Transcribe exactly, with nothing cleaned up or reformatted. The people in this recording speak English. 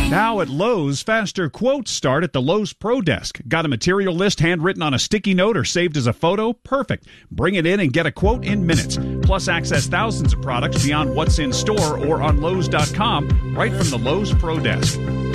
Now at Lowe's, faster quotes start at the Lowe's Pro Desk. Got a material list handwritten on a sticky note or saved as a photo? Perfect. Bring it in and get a quote in minutes. Plus, access thousands of products beyond what's in store or on Lowe's dot com right from the Lowe's Pro Desk.